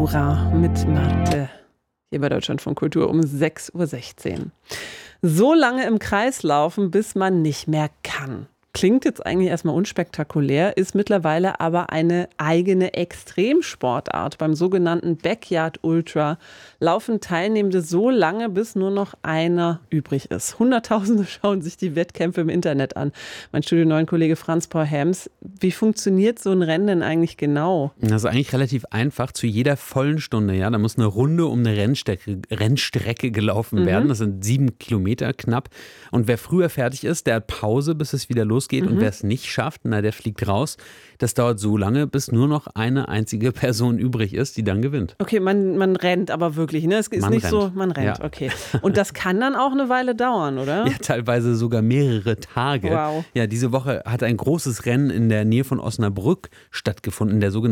Dora mit Marte. Hier bei Deutschlandfunk Kultur um 6:16 Uhr. So lange im Kreis laufen, bis man nicht mehr kann. Klingt jetzt eigentlich erstmal unspektakulär, ist mittlerweile aber eine eigene Extremsportart. Beim sogenannten Backyard Ultra laufen Teilnehmende so lange, bis nur noch einer übrig ist. Hunderttausende schauen sich die Wettkämpfe im Internet an. Mein Studio 9 Kollege Franz Paul Hems, wie funktioniert so ein Rennen denn eigentlich genau? Das ist eigentlich relativ einfach. Zu jeder vollen Stunde, ja, da muss eine Runde um eine Rennstrecke gelaufen werden. Das sind 7 Kilometer knapp. Und wer früher fertig ist, der hat Pause, bis es wieder losgeht. Und wer es nicht schafft, der fliegt raus. Das dauert so lange, bis nur noch eine einzige Person übrig ist, die dann gewinnt. Okay, man rennt aber wirklich, ne? Es ist Man nicht rennt. so, man rennt, Ja. okay. Und das kann dann auch eine Weile dauern, oder? Ja, teilweise sogar mehrere Tage. Wow. Ja, diese Woche hat ein großes Rennen in der Nähe von Osnabrück stattgefunden, der sogenannte